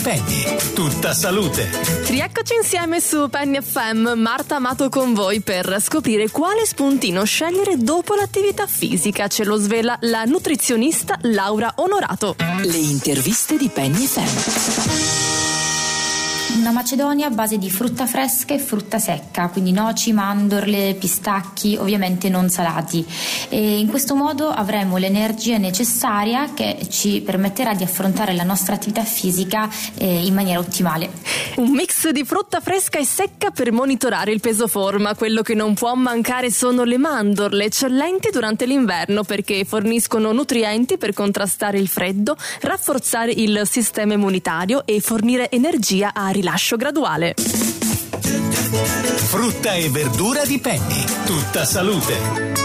Penny, tutta salute. Rieccoci insieme su Penny FM, Marta Amato con voi per scoprire quale spuntino scegliere dopo l'attività fisica. Ce lo svela la nutrizionista Laura Onorato. Le interviste di Penny FM. Una macedonia a base di frutta fresca e frutta secca, quindi noci, mandorle, pistacchi, ovviamente non salati. E in questo modo avremo l'energia necessaria che ci permetterà di affrontare la nostra attività fisica in maniera ottimale. Un mix di frutta fresca e secca per monitorare il peso forma. Quello che non può mancare sono le mandorle, eccellenti durante l'inverno perché forniscono nutrienti per contrastare il freddo, rafforzare il sistema immunitario e fornire energia a rilascio graduale. Frutta e verdura di Penny, tutta salute.